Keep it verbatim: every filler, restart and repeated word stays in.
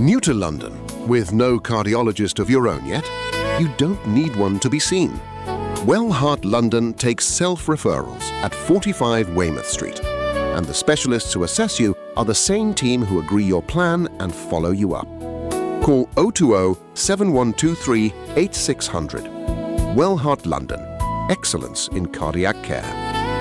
New to London, with no cardiologist of your own yet? You don't need one to be seen. Well Heart London takes self-referrals at forty-five Weymouth Street, and the specialists who assess you are the same team who agree your plan and follow you up. Call oh two oh, seven one two three, eight six zero zero. Well Heart London. Excellence in cardiac care.